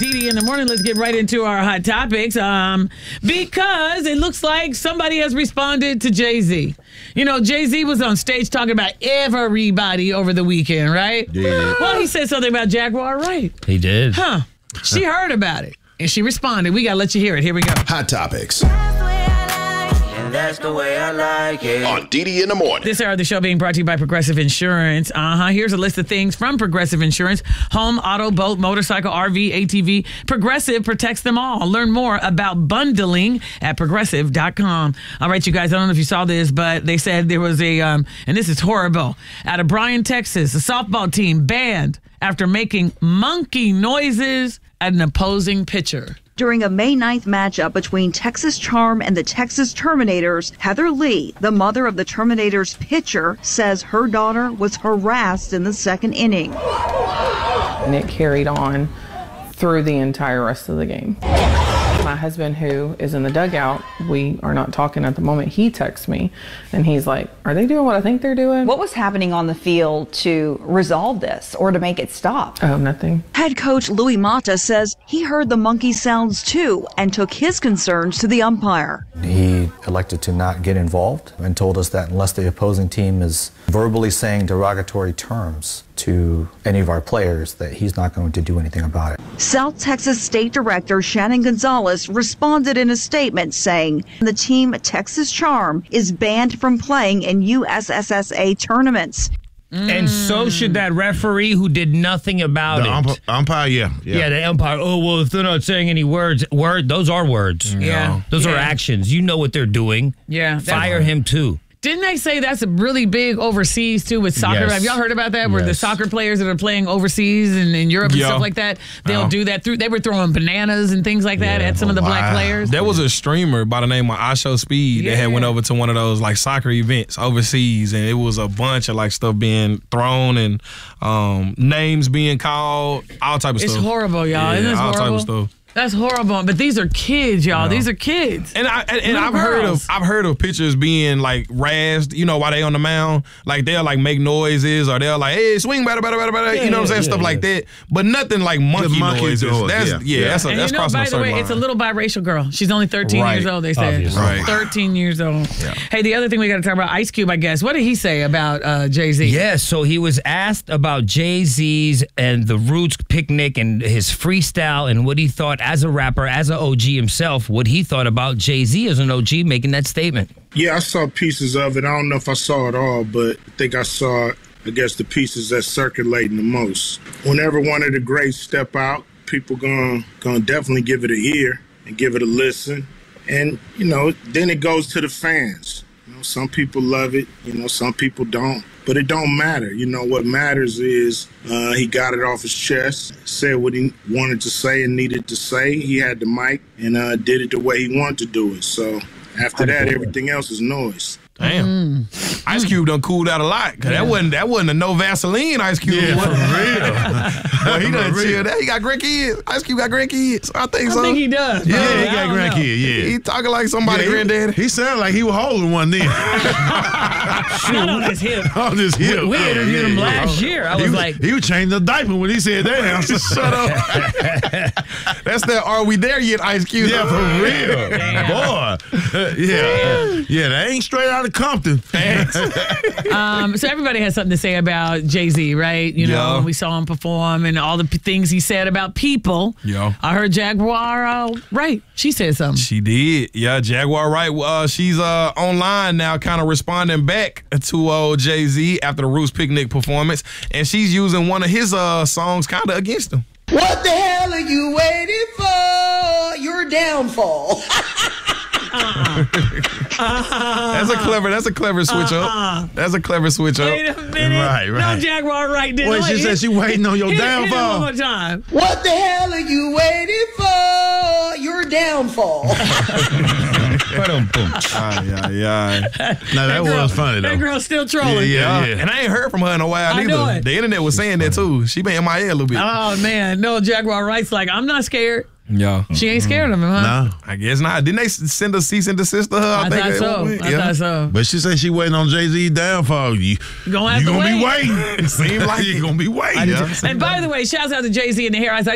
DD in the morning. Let's get right into our hot topics. Because it looks like somebody has responded to Jay-Z. You know, Jay-Z was on stage talking about everybody over the weekend, right? Yeah. Well, he said something about Jaguar Wright. He did. Huh. She heard about it, and she responded. We got to let you hear it. Here we go. Hot topics That's the way I like it. on DD in the morning. This hour of the show being brought to you by Progressive Insurance. Here's a list of things from Progressive Insurance. Home, auto, boat, motorcycle, RV, ATV. Progressive protects them all. Learn more about bundling at Progressive.com. All right, you guys, I don't know if you saw this, but they said there was a, and this is horrible, out of Bryan, Texas, a softball team banned after making monkey noises at an opposing pitcher. During a May 9th matchup between Texas Charm and the Texas Terminators, Heather Lee, the mother of the Terminators pitcher, says her daughter was harassed in the second inning. And it carried on through the entire rest of the game. My husband, who is in the dugout, we are not talking at the moment, he texts me and he's like, are they doing what I think they're doing? What was happening on the field to resolve this or to make it stop? Oh, nothing. Head coach Louis Mata says he heard the monkey sounds too and took his concerns to the umpire. He elected to not get involved and told us that unless the opposing team is verbally saying derogatory terms to any of our players, that he's not going to do anything about it. South Texas State Director Shannon Gonzalez responded in a statement saying the team Texas Charm is banned from playing in USSSA tournaments. And so should that referee who did nothing about it. Umpire, yeah. The umpire. Oh, well, if they're not saying any words, those are words. Yeah. Those are actions. You know what they're doing. Yeah. Fire him, too. Didn't they say that's a really big overseas, too, with soccer? Yes. Have y'all heard about that? Where the Yes. soccer players that are playing overseas and in Europe and stuff like that, they'll do that. They were throwing bananas and things like that at some of the black players. There was a streamer by the name of Asho Speed that had went over to one of those like soccer events overseas, and it was a bunch of like stuff being thrown and names being called, all type of stuff. It's horrible, y'all. Yeah, Isn't this all horrible? type of stuff. That's horrible. But these are kids, y'all. These are kids. And I've heard of pitchers being like razzed, you know, while they on the mound. Like they'll like make noises or they'll like, hey, swing, better, you know what I'm saying? Stuff like that. But nothing like monkey noises. That's and that's crossing by a the certain way, line. it's a little biracial girl. She's only 13 years old, they said. Obviously. Right. 13 years old. Yeah. Hey, the other thing we got to talk about, Ice Cube, I guess. What did he say about Jay-Z? Yes, so he was asked about Jay-Z's and the Roots picnic and his freestyle and what he thought as a rapper, as an OG himself, what he thought about Jay-Z as an OG making that statement. Yeah, I saw pieces of it. I don't know if I saw it all, but I think I saw, I guess, the pieces that's circulating the most. Whenever one of the greats step out, people gonna definitely give it a hear and give it a listen. And, you know, then it goes to the fans. You know, some people love it, you know, some people don't. But it don't matter. You know, what matters is he got it off his chest, said what he wanted to say and needed to say. He had the mic and did it the way he wanted to do it. So after that, everything else is noise. Damn. Ice Cube done cooled out a lot. Cause that wasn't a no Vaseline Ice Cube. Yeah, for real. Well, he done chilled out. He got grandkids. Ice Cube got grandkids. I think so. I think he does. Yeah, bro. he got I don't know. grandkids, yeah. He talking like somebody granddaddy. He sounded like he was holding one then. Not on his hip. On his hip. We interviewed him last year. I was like... He was changing the diaper when he said that. Shut up. That's that Are We There Yet Ice Cube. Yeah, for real. Boy. Yeah, that ain't straight out of Compton. So everybody has something to say about Jay-Z, right? You know, when we saw him perform and all the things he said about people. Yeah. I heard Jaguar Wright. She said something. She did. Yeah, Jaguar Wright. She's online now kind of responding back to Jay-Z after the Roots Picnic performance. And she's using one of his songs kind of against him. What the hell are you waiting for? Your downfall. That's a clever switch up. That's a clever switch up. Wait a minute. Right. No, Jaguar Wright didn't. Wait, she said she waiting on your Hit it downfall. one more time. What the hell are you waiting for? Your downfall. Yeah. No, that was funny, though. That girl's still trolling. Yeah. And I ain't heard from her in a while I know neither. it. The internet was saying that too. She been MIA a little bit. Oh, man. No, Jaguar Wright's like, I'm not scared. Yeah. She ain't scared of him, huh? No. I guess not. Didn't they send a cease and desist to her? I think thought at so. one point? I thought so. But she said she waiting on Jay-Z's downfall. You Gonna have to be wait. waiting. Seemed like you gonna be waiting. And by the way, shouts out to Jay-Z and the Hair Eyes.